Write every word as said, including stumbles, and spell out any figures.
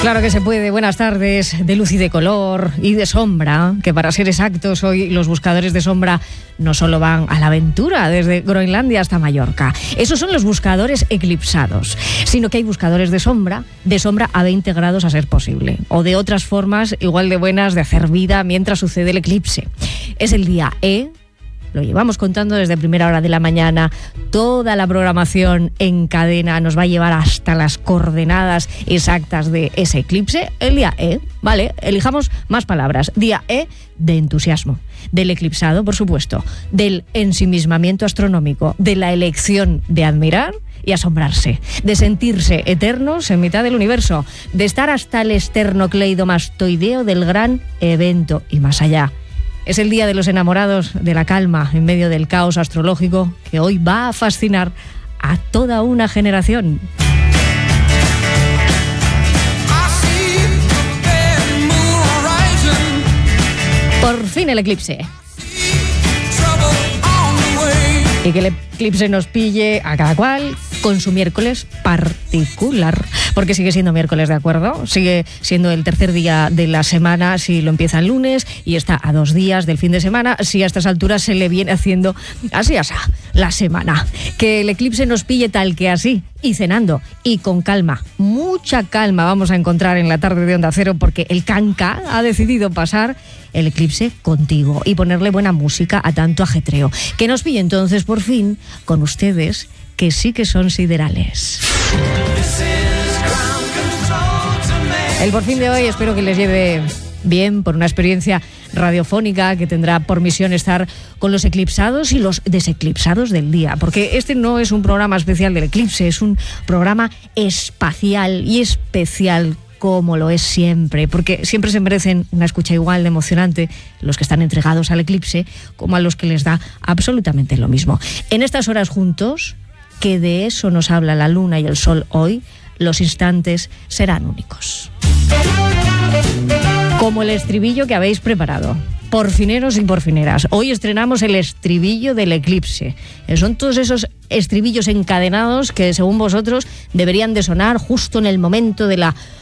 Claro que se puede. Buenas tardes, de luz y de color y de sombra, que para ser exactos hoy los buscadores de sombra no solo van a la aventura desde Groenlandia hasta Mallorca. Esos son los buscadores eclipsados, sino que hay buscadores de sombra, de sombra a veinte grados a ser posible, o de otras formas igual de buenas de hacer vida mientras sucede el eclipse. Es el día E. Lo llevamos contando desde primera hora de la mañana. Toda la programación en cadena nos va a llevar hasta las coordenadas exactas de ese eclipse. El día E, ¿vale? Elijamos más palabras. Día E de entusiasmo, del eclipsado, por supuesto, del ensimismamiento astronómico, de la elección de admirar y asombrarse, de sentirse eternos en mitad del universo, de estar hasta el esternocleidomastoideo del gran evento y más allá. Es el día de los enamorados de la calma en medio del caos astrológico que hoy va a fascinar a toda una generación. Por fin el eclipse. Y que el eclipse nos pille a cada cual con su miércoles particular, porque sigue siendo miércoles, ¿de acuerdo? Sigue siendo el tercer día de la semana si lo empieza el lunes y está a dos días del fin de semana, si a estas alturas se le viene haciendo así, así, la semana. Que el eclipse nos pille tal que así, y cenando, y con calma, mucha calma vamos a encontrar en la tarde de Onda Cero, porque el Canca ha decidido pasar el eclipse contigo y ponerle buena música a tanto ajetreo. Que nos pille entonces por fin con ustedes, que sí que son siderales. El por fin de hoy espero que les lleve bien por una experiencia radiofónica que tendrá por misión estar con los eclipsados y los deseclipsados del día, porque este no es un programa especial del eclipse, es un programa espacial y especial, como lo es siempre, porque siempre se merecen una escucha igual de emocionante los que están entregados al eclipse como a los que les da absolutamente lo mismo. En estas horas juntos, que de eso nos habla la luna y el sol hoy, los instantes serán únicos. Como el estribillo que habéis preparado. Porfineros y porfineras, hoy estrenamos el estribillo del eclipse. Son todos esos estribillos encadenados que, según vosotros, deberían de sonar justo en el momento de la